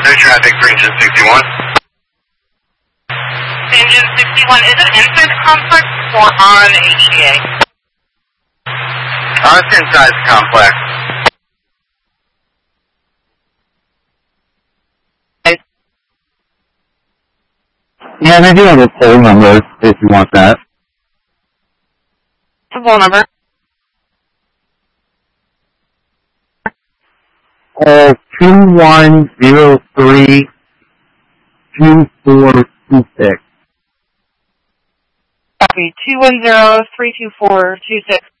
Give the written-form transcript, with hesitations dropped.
Contact traffic for engine 61. Engine 61, is it inside the complex or on HDA? It's inside the complex. Yeah, and I do have a poll number if you want that. The phone number? 2103-2426. Copy, 210-324-26.